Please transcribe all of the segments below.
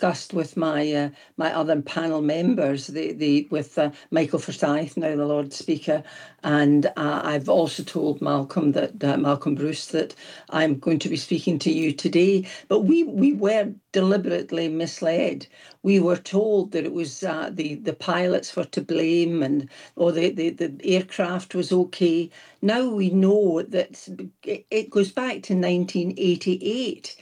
discussed with my other panel members, with Michael Forsyth, now the Lord Speaker, and I've also told Malcolm Malcolm Bruce that I'm going to be speaking to you today. But we were deliberately misled. We were told that it was the pilots were to blame, and the aircraft was okay. Now we know that it goes back to 1988.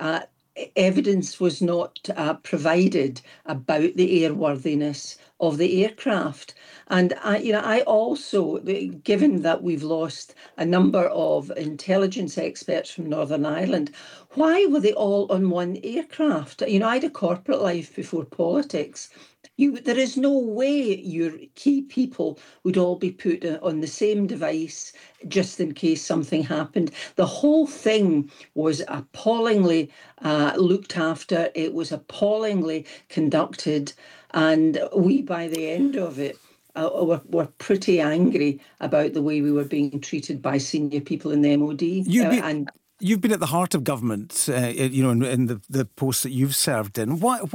Evidence was not provided about the airworthiness of the aircraft. And I also, given that we've lost a number of intelligence experts from Northern Ireland, why were they all on one aircraft? I had a corporate life before politics. There is no way your key people would all be put on the same device just in case something happened. The whole thing was appallingly looked after. It was appallingly conducted. And we, by the end of it, were pretty angry about the way we were being treated by senior people in the MOD. You've been at the heart of government, in the posts that you've served in.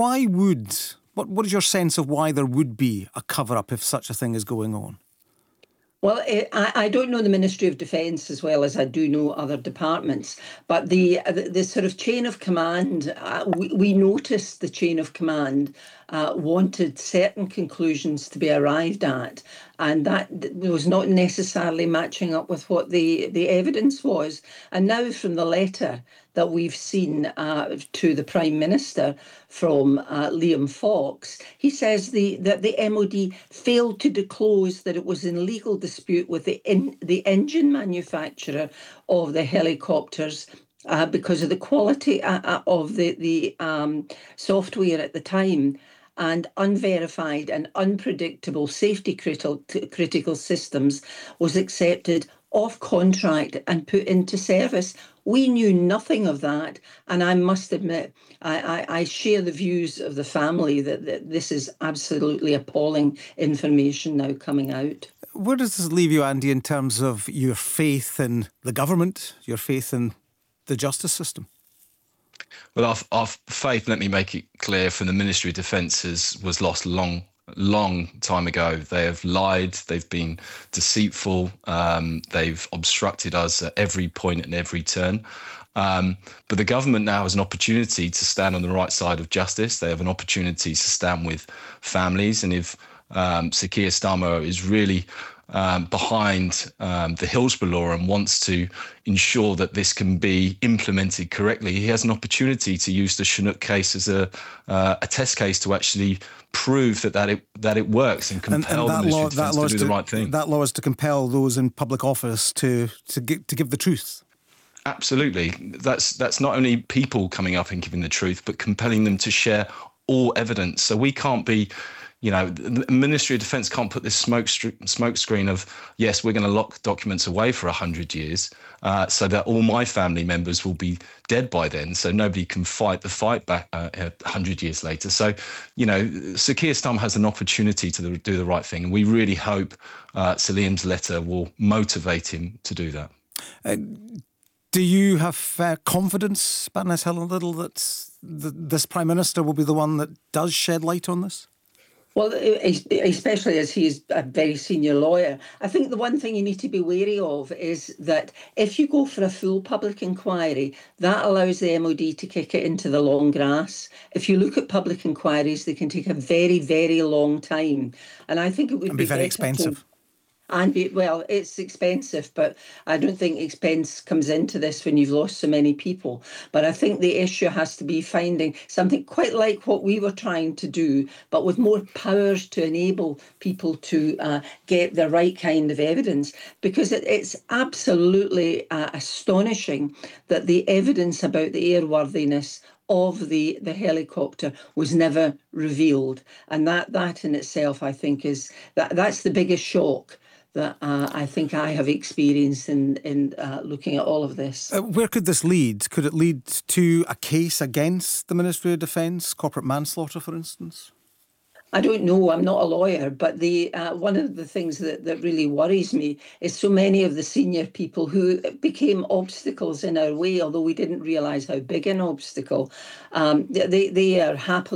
What is your sense of why there would be a cover-up if such a thing is going on? Well, I don't know the Ministry of Defence as well as I do know other departments, but the sort of chain of command, we noticed the chain of command wanted certain conclusions to be arrived at, and that was not necessarily matching up with what the evidence was. And now from the letter that we've seen to the Prime Minister from Liam Fox, he says that the MOD failed to disclose that it was in legal dispute with the engine manufacturer of the helicopters because of the quality of the software at the time, and unverified and unpredictable safety critical systems was accepted off contract and put into service. We knew nothing of that, and I must admit, I share the views of the family that this is absolutely appalling information now coming out. Where does this leave you, Andy, in terms of your faith in the government, your faith in the justice system? Well, our faith, let me make it clear, from the Ministry of Defence was lost long time ago. They have lied, they've been deceitful, they've obstructed us at every point and every turn. But the government now has an opportunity to stand on the right side of justice. They have an opportunity to stand with families. And if Sir Keir Starmer is really behind the Hillsborough law and wants to ensure that this can be implemented correctly, he has an opportunity to use the Chinook case as a test case to actually prove that it works and compel the Ministry of Defence to do the right thing. That law is to compel those in public office to give the truth. Absolutely. That's not only people coming up and giving the truth, but compelling them to share all evidence. So we can't be... the Ministry of Defence can't put this smoke screen of, yes, we're going to lock documents away for 100 years so that all my family members will be dead by then, so nobody can fight the fight back 100 years later. So, Sir Keir Starmer has an opportunity to do the right thing, and we really hope Sir Liam's letter will motivate him to do that. Do you have confidence, Baroness Helen Liddle, that this Prime Minister will be the one that does shed light on this? Well, especially as he's a very senior lawyer, I think the one thing you need to be wary of is that if you go for a full public inquiry, that allows the MOD to kick it into the long grass. If you look at public inquiries, they can take a very, very long time. And I think it would be very expensive. And it's expensive, but I don't think expense comes into this when you've lost so many people. But I think the issue has to be finding something quite like what we were trying to do, but with more powers to enable people to get the right kind of evidence. Because it's absolutely astonishing that the evidence about the airworthiness of the helicopter was never revealed. And that in itself, I think, that's the biggest shock that I think I have experienced in looking at all of this. Where could this lead? Could it lead to a case against the Ministry of Defence, corporate manslaughter, for instance? I don't know. I'm not a lawyer, but one of the things that really worries me is so many of the senior people who became obstacles in our way, although we didn't realise how big an obstacle. They are happily